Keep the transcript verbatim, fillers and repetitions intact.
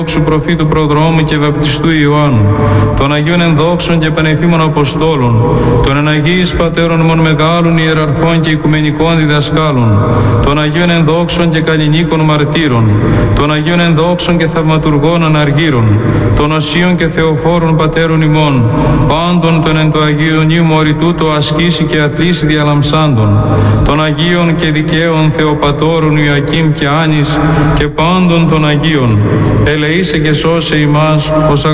Δόξου προφήτου προδρόμου και βαπτιστού Ιωάννου, των Αγίων ενδόξων και πανεφήμων Αποστόλων, των εναγίης πατέρων ημών μεγάλων ιεραρχών και οικουμενικών διδασκάλων, των Αγίων ενδόξων και καλλινίκων μαρτύρων, των Αγίων ενδόξων και θαυματουργών αναργύρων, των οσίων και θεοφόρων πατέρων ημών, πάντων των εν το Αγίον νήμου οριτούτο ασκήσει και αθλήσει διαλαμψάντων, των Αγίων και δικαίων Θεοπατώρων Ιωακήμ και Άνης και πάντων των Αγίων, ελεήσε και σώσε ημάς ως